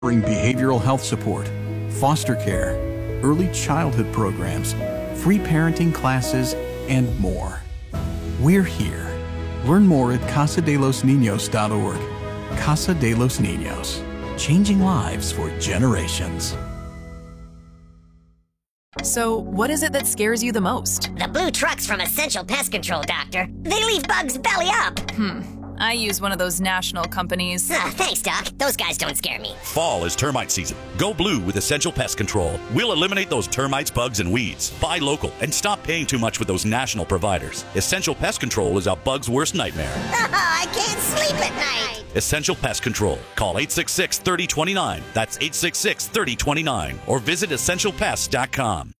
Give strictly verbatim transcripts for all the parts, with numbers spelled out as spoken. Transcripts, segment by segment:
Offering behavioral health support, foster care, early childhood programs, free parenting classes, and more. We're here. Learn more at casa de los niños dot org. Casa de los Niños, changing lives for generations. So, what is it that scares you the most? The blue trucks from Essential Pest Control, Doctor. They leave bugs belly up. Hmm. I use one of those national companies. Ah, thanks, Doc. Those guys don't scare me. Fall is termite season. Go blue with Essential Pest Control. We'll eliminate those termites, bugs, and weeds. Buy local and stop paying too much with those national providers. Essential Pest Control is a bug's worst nightmare. I can't sleep at night. Essential Pest Control. Call eight six six, three oh two nine. That's eight six six, three oh two nine. Or visit essential pest dot com.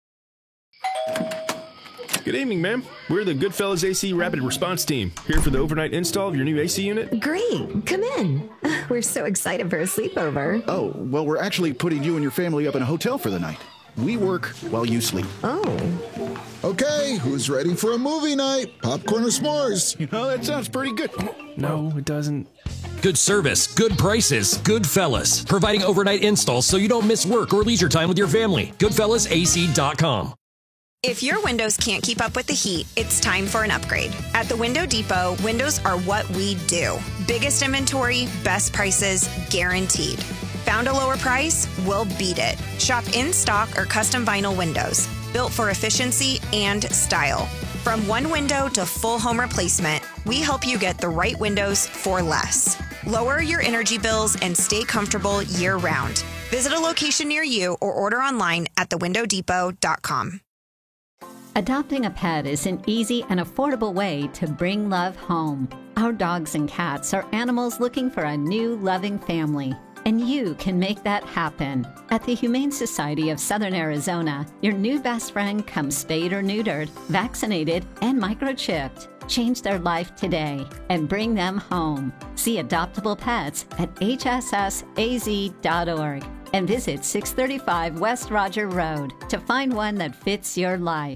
Good evening, ma'am. We're the Goodfellas A C Rapid Response Team, here for the overnight install of your new A C unit. Great. Come in. We're so excited for a sleepover. Oh, well, we're actually putting you and your family up in a hotel for the night. We work while you sleep. Oh. Okay, who's ready for a movie night? Popcorn or s'mores? You know, that sounds pretty good. No, it doesn't. Good service, good prices, Goodfellas. Providing overnight installs so you don't miss work or leisure time with your family. Goodfellas A C dot com. If your windows can't keep up with the heat, it's time for an upgrade. At the Window Depot, windows are what we do. Biggest inventory, best prices, guaranteed. Found a lower price? We'll beat it. Shop in stock or custom vinyl windows, built for efficiency and style. From one window to full home replacement, we help you get the right windows for less. Lower your energy bills and stay comfortable year-round. Visit a location near you or order online at the window depot dot com. Adopting a pet is an easy and affordable way to bring love home. Our dogs and cats are animals looking for a new, loving family, and you can make that happen. At the Humane Society of Southern Arizona, your new best friend comes spayed or neutered, vaccinated, and microchipped. Change their life today and bring them home. See adoptable pets at H S S A Z dot org and visit six thirty-five West Roger Road to find one that fits your life.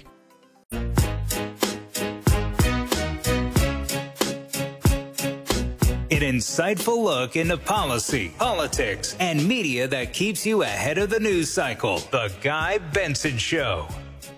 An insightful look into policy, politics, and media that keeps you ahead of the news cycle. The Guy Benson Show.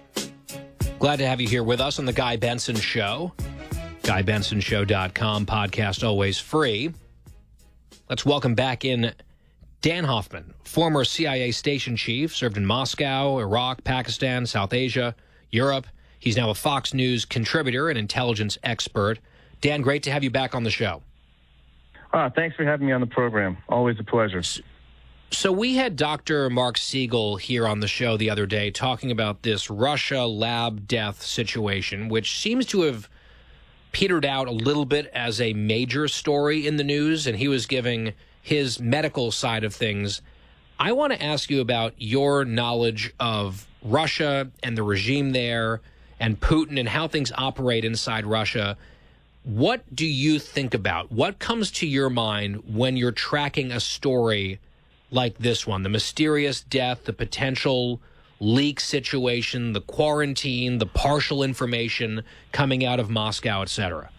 Glad to have you here with us on The Guy Benson Show. guy benson show dot com, podcast always free. Let's welcome back in Dan Hoffman, former C I A station chief, served in Moscow, Iraq, Pakistan, South Asia, Europe. He's now a Fox News contributor and intelligence expert. Dan, great to have you back on the show. Ah, thanks for having me on the program. Always a pleasure. So we had Doctor Mark Siegel here on the show the other day talking about this Russia lab death situation, which seems to have petered out a little bit as a major story in the news, and he was giving his medical side of things. I want to ask you about your knowledge of Russia and the regime there and Putin and how things operate inside Russia. What do you think about? What comes to your mind when you're tracking a story like this one? The mysterious death, the potential leak situation, the quarantine, the partial information coming out of Moscow, et cetera.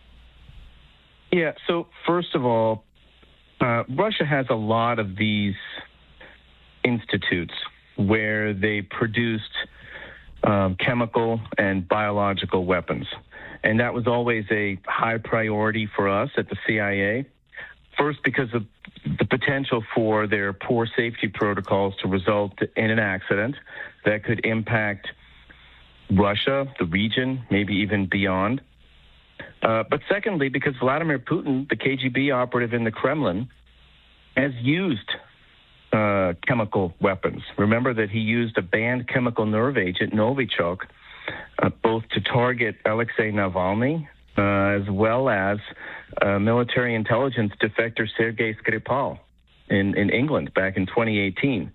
Yeah, so first of all, uh, Russia has a lot of these institutes where they produced um, chemical and biological weapons. And that was always a high priority for us at the C I A. First, because of the potential for their poor safety protocols to result in an accident that could impact Russia, the region, maybe even beyond. Uh, but secondly, because Vladimir Putin, the K G B operative in the Kremlin, has used uh, chemical weapons. Remember that he used a banned chemical nerve agent, Novichok, uh, both to target Alexei Navalny, uh, as well as uh, military intelligence defector Sergei Skripal in, in England back in twenty eighteen.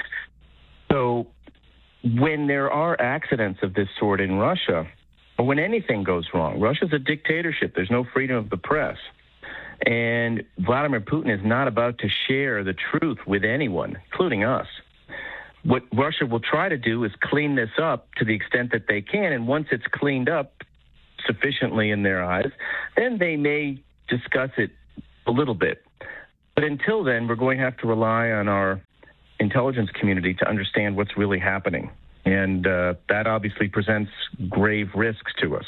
So when there are accidents of this sort in Russia, or when anything goes wrong, Russia's a dictatorship. There's no freedom of the press. And Vladimir Putin is not about to share the truth with anyone, including us. What Russia will try to do is clean this up to the extent that they can, and once it's cleaned up sufficiently in their eyes, then they may discuss it a little bit. But until then, we're going to have to rely on our intelligence community to understand what's really happening. And uh, that obviously presents grave risks to us.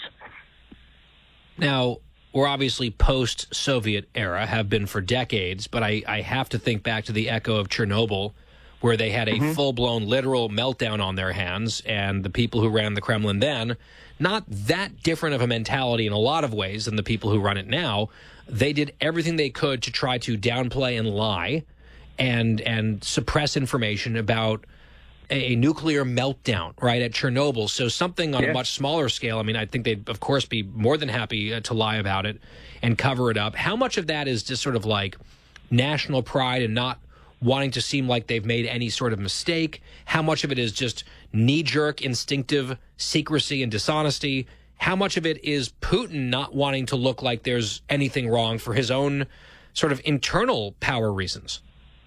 Now, we're obviously post-Soviet era, have been for decades, but I, I have to think back to the echo of Chernobyl, where they had a mm-hmm. full-blown literal meltdown on their hands, and the people who ran the Kremlin then, not that different of a mentality in a lot of ways than the people who run it now, they did everything they could to try to downplay and lie and and suppress information about a, a nuclear meltdown, right, at Chernobyl. So something on yeah. a much smaller scale, I mean, I think they'd, of course, be more than happy uh, to lie about it and cover it up. How much of that is just sort of like national pride and not wanting to seem like they've made any sort of mistake? How much of it is just knee-jerk, instinctive secrecy and dishonesty? How much of it is Putin not wanting to look like there's anything wrong for his own sort of internal power reasons?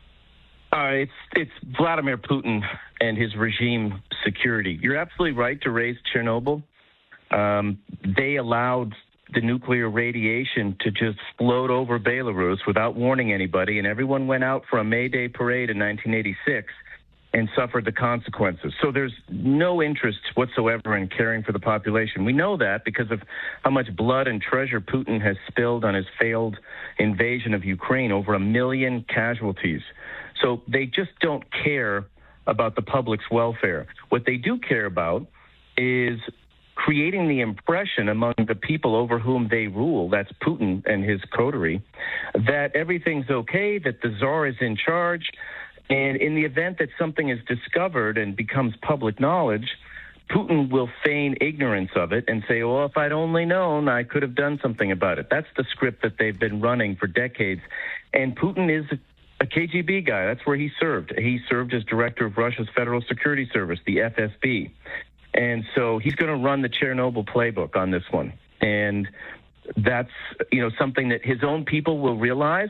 Uh, it's it's Vladimir Putin and his regime security. You're absolutely right to raise Chernobyl. Um, they allowed the nuclear radiation to just float over Belarus without warning anybody, and everyone went out for a May Day parade in nineteen eighty-six and suffered the consequences. So there's no interest whatsoever in caring for the population. We know that because of how much blood and treasure Putin has spilled on his failed invasion of Ukraine, over a million casualties. So they just don't care about the public's welfare. What they do care about is creating the impression among the people over whom they rule, that's Putin and his coterie, that everything's okay, that the Tsar is in charge, and in the event that something is discovered and becomes public knowledge, Putin will feign ignorance of it and say, well, if I'd only known, I could have done something about it. That's the script that they've been running for decades. And Putin is a K G B guy. That's where he served. He served as director of Russia's Federal Security Service, the F S B. And so he's going to run the Chernobyl playbook on this one. And that's, you know, something that his own people will realize.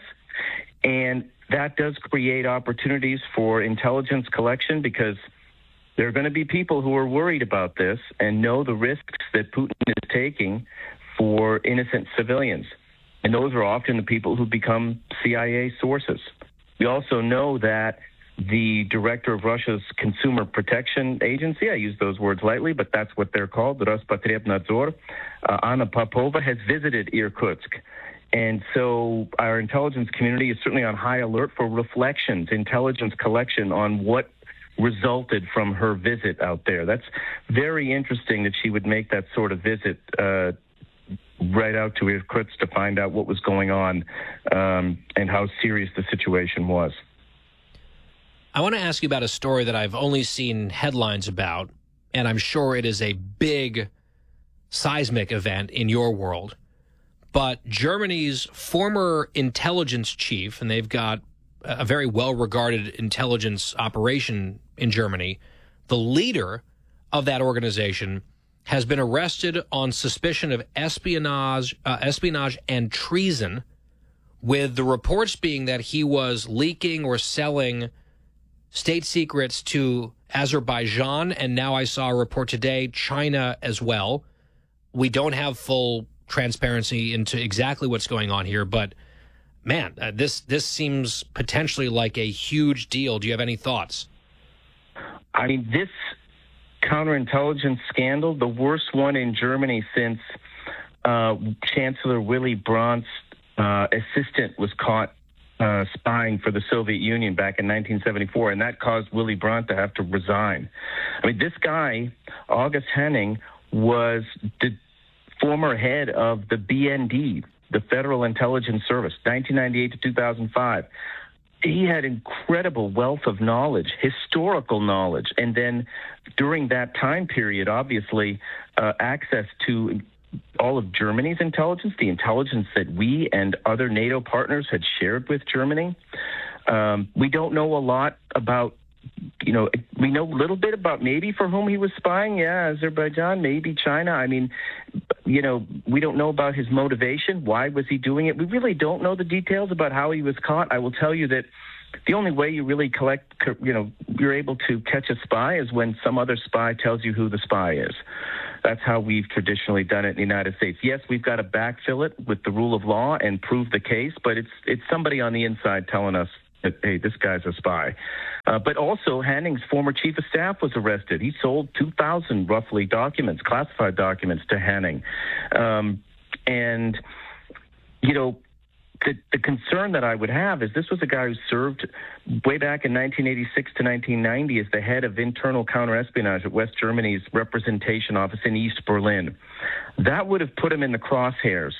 And that does create opportunities for intelligence collection, because there are going to be people who are worried about this and know the risks that Putin is taking for innocent civilians. And those are often the people who become C I A sources. We also know that the director of Russia's Consumer Protection Agency, I use those words lightly, but that's what they're called, the Rospotrebnadzor, uh, Anna Popova, has visited Irkutsk. And so our intelligence community is certainly on high alert for reflections, intelligence collection on what resulted from her visit out there. That's very interesting that she would make that sort of visit uh, right out to Irkutsk to find out what was going on um, and how serious the situation was. I want to ask you about a story that I've only seen headlines about, and I'm sure it is a big seismic event in your world. But Germany's former intelligence chief, and they've got a very well-regarded intelligence operation in Germany, the leader of that organization has been arrested on suspicion of espionage, uh, espionage and treason, with the reports being that he was leaking or selling state secrets to Azerbaijan, and now I saw a report today, China as well. We don't have full transparency into exactly what's going on here, but man, uh, this this seems potentially like a huge deal. Do you have any thoughts? I mean, this counterintelligence scandal, the worst one in Germany since uh, Chancellor Willy Brandt's uh, assistant was caught uh, spying for the Soviet Union back in nineteen seventy-four, and that caused Willy Brandt to have to resign. I mean, this guy, August Henning, was the former head of the B N D, the Federal Intelligence Service, nineteen ninety-eight to two thousand five. He had incredible wealth of knowledge, historical knowledge, and then during that time period, obviously, uh, access to all of Germany's intelligence, the intelligence that we and other NATO partners had shared with Germany. Um, we don't know a lot about, you know, we know a little bit about maybe for whom he was spying. Yeah, Azerbaijan, maybe China. I mean, you know, we don't know about his motivation. Why was he doing it? We really don't know the details about how he was caught. I will tell you that the only way you really collect, you know, you're able to catch a spy is when some other spy tells you who the spy is. That's how we've traditionally done it in the United States. Yes, we've got to backfill it with the rule of law and prove the case, but it's it's somebody on the inside telling us that, hey, this guy's a spy. Uh, but also, Hanning's former chief of staff was arrested. He sold two thousand, roughly, documents, classified documents to Hanning. Um, and, you know, The, the concern that I would have is this was a guy who served way back in nineteen eighty-six to nineteen ninety as the head of internal counterespionage at West Germany's representation office in East Berlin. That would have put him in the crosshairs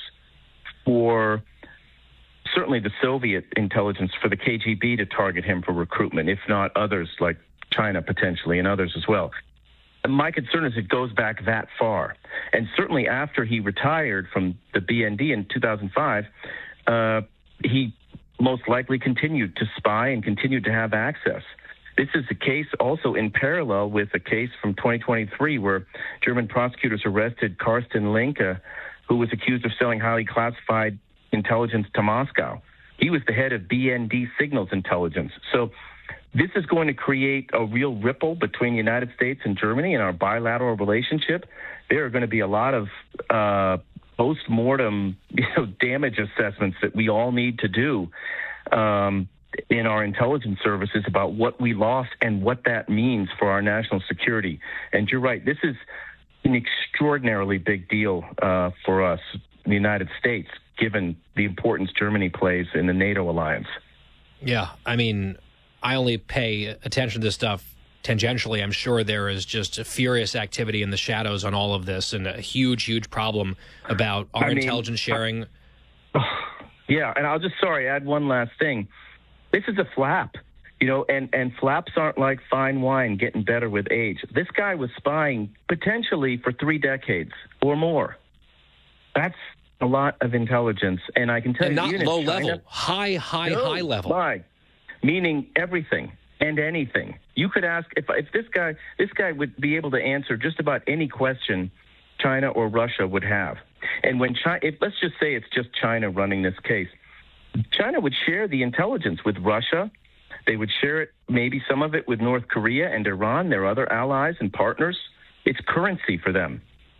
for certainly the Soviet intelligence, for the K G B to target him for recruitment, if not others like China potentially and others as well. My concern is it goes back that far. And certainly after he retired from the B N D in two thousand five, Uh, he most likely continued to spy and continued to have access. This is a case also in parallel with a case from twenty twenty-three where German prosecutors arrested Karsten Linke, who was accused of selling highly classified intelligence to Moscow. He was the head of B N D Signals Intelligence. So this is going to create a real ripple between the United States and Germany in our bilateral relationship. There are going to be a lot of uh, post-mortem, you know, damage assessments that we all need to do um, in our intelligence services about what we lost and what that means for our national security. And you're right, this is an extraordinarily big deal uh, for us, the United States, given the importance Germany plays in the NATO alliance. Yeah, I mean, I only pay attention to this stuff tangentially. I'm sure there is just a furious activity in the shadows on all of this and a huge, huge problem about our I mean, intelligence sharing. Uh, yeah, and I'll just, sorry, add one last thing. This is a flap, you know, and, and flaps aren't like fine wine getting better with age. This guy was spying potentially for three decades or more. That's a lot of intelligence, and I can tell and you... not low China, level, high, high, no, high level. High, meaning everything and anything. You could ask, if if this guy this guy would be able to answer just about any question China or Russia would have. And when China, if, let's just say it's just China running this case, China would share the intelligence with Russia. They would share it, maybe some of it with North Korea and Iran, their other allies and partners. It's currency for them.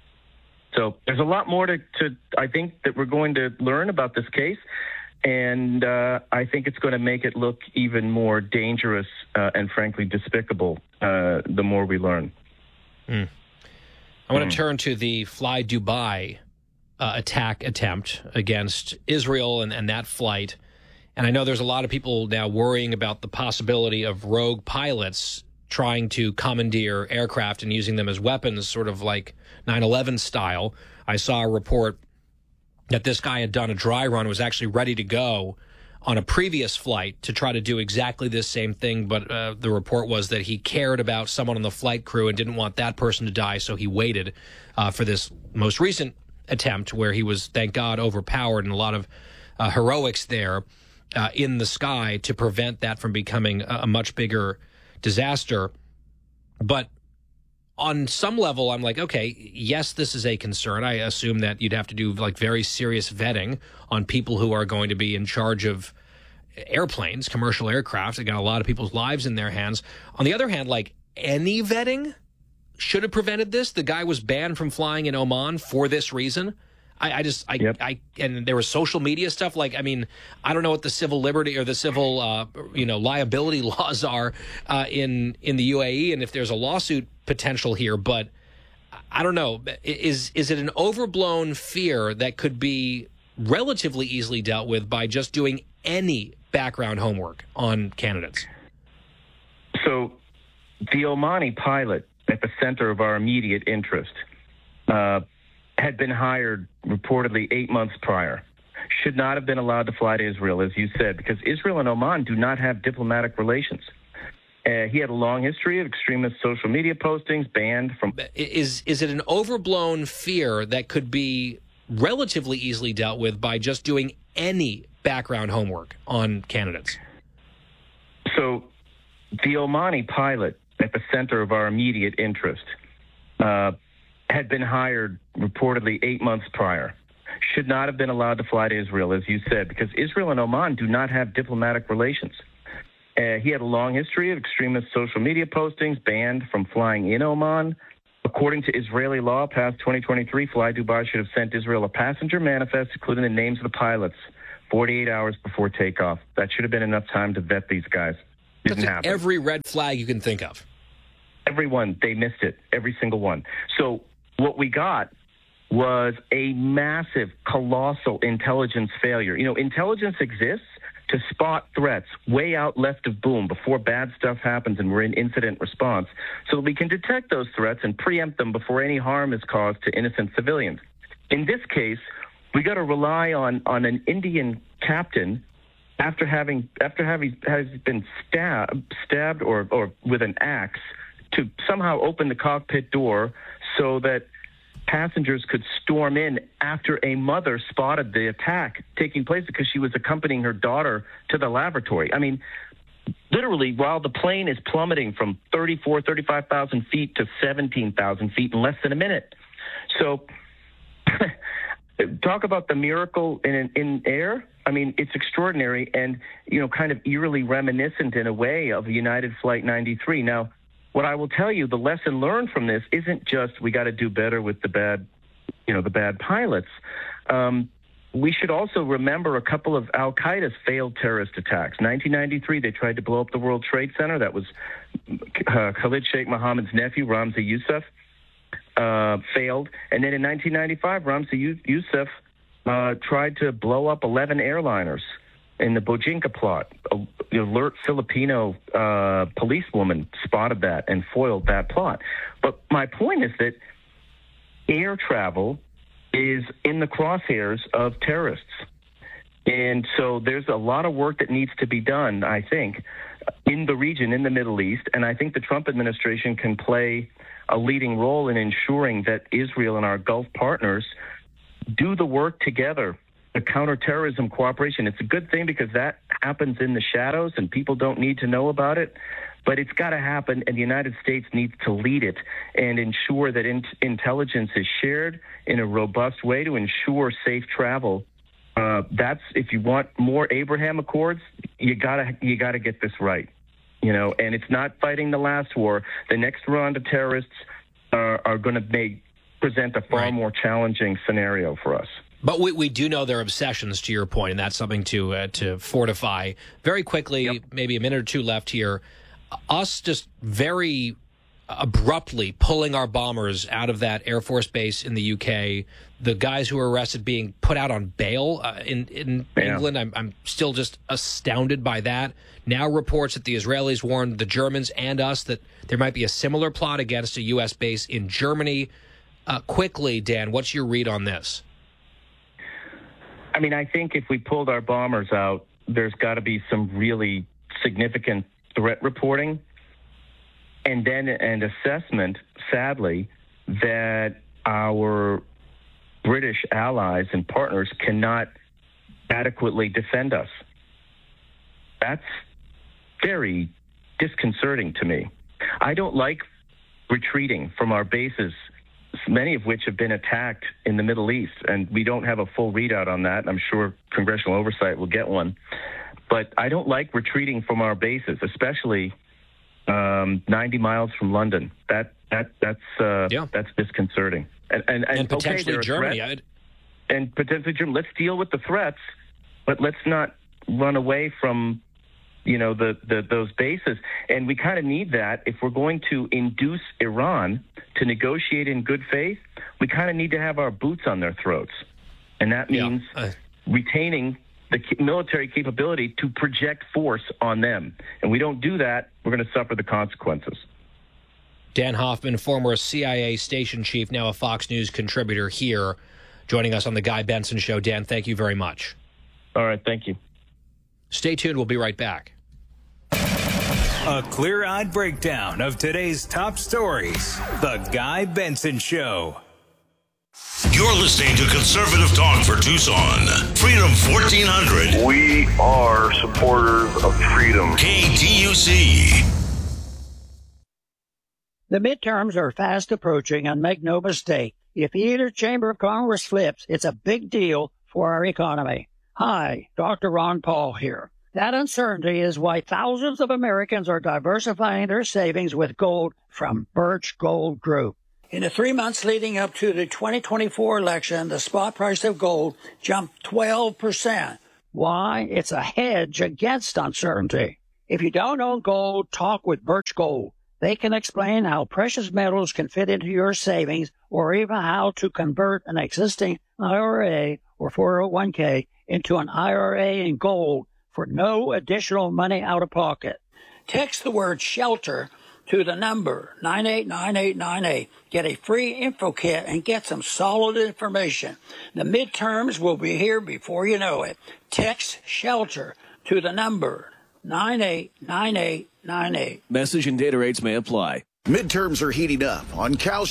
So there's a lot more to, to I think, that we're going to learn about this case. And uh, I think it's going to make it look even more dangerous uh, and, frankly, despicable uh, the more we learn. Mm. I want to mm. turn to the Fly Dubai uh, attack attempt against Israel and, and that flight. And I know there's a lot of people now worrying about the possibility of rogue pilots trying to commandeer aircraft and using them as weapons, sort of like nine eleven style. I saw a report that this guy had done a dry run, was actually ready to go on a previous flight to try to do exactly this same thing, but uh, the report was that he cared about someone on the flight crew and didn't want that person to die, so he waited uh, for this most recent attempt where he was, thank God, overpowered, and a lot of uh, heroics there uh, in the sky to prevent that from becoming a, a much bigger disaster. But on some level, I'm like, okay, yes, this is a concern. I assume that you'd have to do like very serious vetting on people who are going to be in charge of airplanes, commercial aircraft. They got a lot of people's lives in their hands. On the other hand, like any vetting should have prevented this. The guy was banned from flying in Oman for this reason. I, I just, I, yep. I, and there was social media stuff. Like, I mean, I don't know what the civil liberty or the civil, uh, you know, liability laws are uh, in in the U A E, and if there's a lawsuit potential here. But I don't know. Is is it an overblown fear that could be relatively easily dealt with by just doing any background homework on candidates? So, the Omani pilot at the center of our immediate interest uh, had been hired reportedly eight months prior, should not have been allowed to fly to Israel, as you said, because Israel and Oman do not have diplomatic relations. Uh, he had a long history of extremist social media postings, banned from... Is, is it an overblown fear that could be relatively easily dealt with by just doing any background homework on candidates? So the Omani pilot at the center of our immediate interest uh, had been hired reportedly eight months prior, should not have been allowed to fly to Israel, as you said, because Israel and Oman do not have diplomatic relations. Uh, he had a long history of extremist social media postings, banned from flying in Oman. According to Israeli law, past twenty twenty-three, Fly Dubai should have sent Israel a passenger manifest, including the names of the pilots, forty-eight hours before takeoff. That should have been enough time to vet these guys. Didn't That's happen. Every red flag you can think of. Everyone, they missed it, every single one. So what we got was a massive, colossal intelligence failure. You know, intelligence exists to spot threats way out left of boom before bad stuff happens and we're in incident response so that we can detect those threats and preempt them before any harm is caused to innocent civilians. In this case, we got to rely on, on an Indian captain after having after having has been stabbed, stabbed or, or with an axe to somehow open the cockpit door so that passengers could storm in after a mother spotted the attack taking place because she was accompanying her daughter to the lavatory. I mean, literally, while the plane is plummeting from thirty-four, thirty-five thousand feet to seventeen thousand feet in less than a minute. So talk about the miracle in, in air. I mean, it's extraordinary and, you know, kind of eerily reminiscent in a way of United Flight ninety-three. Now, what I will tell you, the lesson learned from this isn't just we got to do better with the bad, you know, the bad pilots. Um, we should also remember a couple of Al-Qaeda's failed terrorist attacks. nineteen ninety-three, they tried to blow up the World Trade Center. That was uh, Khalid Sheikh Mohammed's nephew, Ramzi Youssef, uh, failed. And then in nineteen ninety-five, Ramzi Youssef uh, tried to blow up eleven airliners in the Bojinka plot. The alert Filipino uh, policewoman spotted that and foiled that plot. But my point is that air travel is in the crosshairs of terrorists. And so there's a lot of work that needs to be done, I think, in the region, in the Middle East. And I think the Trump administration can play a leading role in ensuring that Israel and our Gulf partners do the work together. The counterterrorism cooperation, it's a good thing because that happens in the shadows and people don't need to know about it, but it's got to happen, and the United States needs to lead it and ensure that in- intelligence is shared in a robust way to ensure safe travel. Uh, that's, if you want more Abraham Accords, you gotta you gotta get this right, you know. And it's not fighting the last war. The next round of terrorists are, are going to make present a far right. more challenging scenario for us. But we, we do know their obsessions, to your point, and that's something to uh, to fortify. Very quickly, yep. maybe a minute or two left here, us just very abruptly pulling our bombers out of that Air Force base in the U K, the guys who were arrested being put out on bail uh, in, in yeah. England, I'm, I'm still just astounded by that. Now reports that the Israelis warned the Germans and us that there might be a similar plot against a U S base in Germany. Uh, quickly, Dan, what's your read on this? I mean, I think if we pulled our bombers out, there's got to be some really significant threat reporting and then an assessment, sadly, that our British allies and partners cannot adequately defend us. That's very disconcerting to me. I don't like retreating from our bases, many of which have been attacked in the Middle East, and we don't have a full readout on that. I'm sure congressional oversight will get one. But I don't like retreating from our bases, especially um, ninety miles from London. That that that's uh, yeah. that's disconcerting. And and, and, and potentially okay, Germany. Threats, and potentially Germany. Let's deal with the threats, but let's not run away from, you know, the, the those bases. And we kind of need that if we're going to induce Iran to negotiate in good faith. We kind of need to have our boots on their throats. And that means yeah. uh, retaining the military capability to project force on them. And we don't do that, we're going to suffer the consequences. Dan Hoffman, former C I A station chief, now a Fox News contributor here, joining us on the Guy Benson Show. Dan, thank you very much. All right, thank you. Stay tuned. We'll be right back. A clear-eyed breakdown of today's top stories. The Guy Benson Show. You're listening to Conservative Talk for Tucson. Freedom fourteen hundred. We are supporters of freedom. K T U C. The midterms are fast approaching, and make no mistake, if either chamber of Congress flips, it's a big deal for our economy. Hi, Doctor Ron Paul here. That uncertainty is why thousands of Americans are diversifying their savings with gold from Birch Gold Group. In the three months leading up to the twenty twenty-four election, the spot price of gold jumped twelve percent. Why? It's a hedge against uncertainty. If you don't own gold, talk with Birch Gold. They can explain how precious metals can fit into your savings or even how to convert an existing I R A or four oh one k into an I R A in gold for no additional money out of pocket. Text the word SHELTER to the number nine eight nine eight nine eight. Get a free info kit and get some solid information. The midterms will be here before you know it. Text SHELTER to the number nine eight nine eight nine eight. Message and data rates may apply. Midterms are heating up on Cal